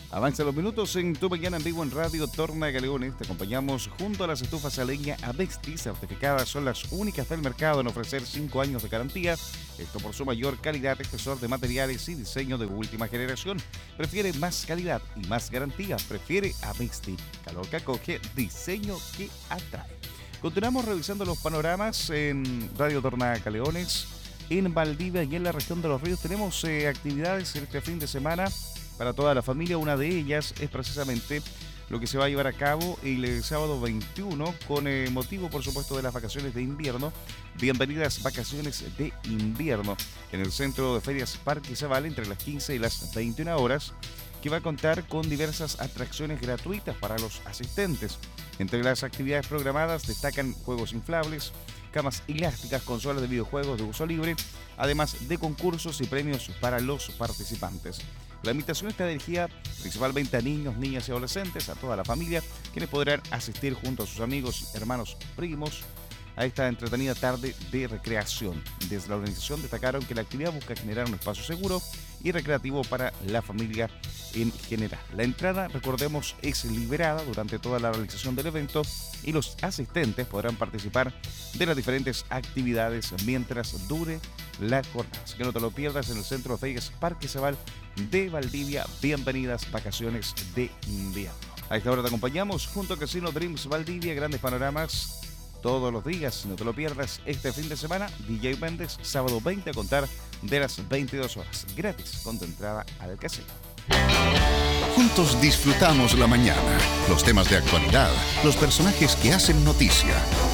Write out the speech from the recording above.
Avanza los minutos en Tu Mañana en Vivo en Radio Torna Galeones. Te acompañamos junto a las estufas a leña Avexti, certificadas. Son las únicas del mercado en ofrecer 5 años de garantía. Esto por su mayor calidad, espesor de materiales y diseño de última generación. Prefiere más calidad y más garantía. Prefiere Avexti. Calor que acoge, diseño que atrae. Continuamos revisando los panoramas en Radio Torna Galeones. En Valdivia y en la región de Los Ríos tenemos actividades este fin de semana para toda la familia. Una de ellas es precisamente lo que se va a llevar a cabo el sábado 21 con motivo, por supuesto, de las vacaciones de invierno. Bienvenidas vacaciones de invierno en el Centro de Ferias Parque Zaval entre las 15 y las 21 horas, que va a contar con diversas atracciones gratuitas para los asistentes. Entre las actividades programadas destacan juegos inflables, camas elásticas, consolas de videojuegos de uso libre, además de concursos y premios para los participantes. La invitación está dirigida principalmente a niños, niñas y adolescentes, a toda la familia, quienes podrán asistir junto a sus amigos, hermanos, primos, a esta entretenida tarde de recreación. Desde la organización destacaron que la actividad busca generar un espacio seguro y recreativo para la familia en general. La entrada, recordemos, es liberada durante toda la realización del evento y los asistentes podrán participar de las diferentes actividades mientras dure la jornada. Así que no te lo pierdas en el Centro de Ferias Parque Zaval de Valdivia. Bienvenidas vacaciones de invierno. A esta hora te acompañamos junto a Casino Dreams Valdivia, grandes panoramas todos los días. No te lo pierdas este fin de semana. DJ Méndez, sábado 20 a contar de las 22 horas. Gratis con tu entrada al casino. Juntos disfrutamos la mañana, los temas de actualidad, los personajes que hacen noticia,